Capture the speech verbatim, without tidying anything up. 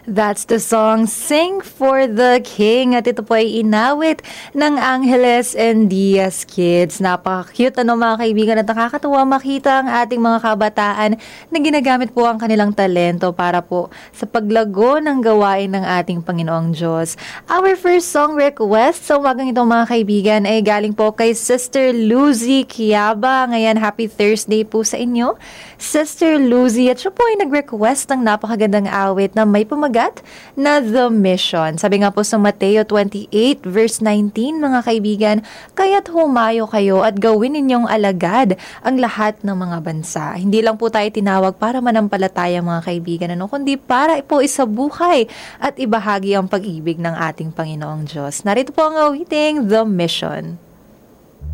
That's the song Sing for the King. At ito po ay inawit ng Angeles and Diaz Kids. Napaka-cute ano mga kaibigan at nakakatuwa makita ang ating mga kabataan na ginagamit po ang kanilang talento para po sa paglago ng gawain ng ating Panginoong Diyos. Our first song request sa umagang ito mga kaibigan ay galing po kay Sister Lucy Quiaba. Ngayon, happy Thursday po sa inyo, Sister Lucy. At siya po ay nag-request ng napakagandang awit na may pumagat na The Mission. Sabi nga po sa Mateo twenty-eight verse nineteen, mga kaibigan, kaya't humayo kayo at gawin ninyong alagad ang lahat ng mga bansa. Hindi lang po tayo tinawag para manampalataya mga kaibigan, ano, kundi para po isabuhay at ibahagi ang pag-ibig ng ating Panginoong Diyos. Narito po ang awiting The Mission.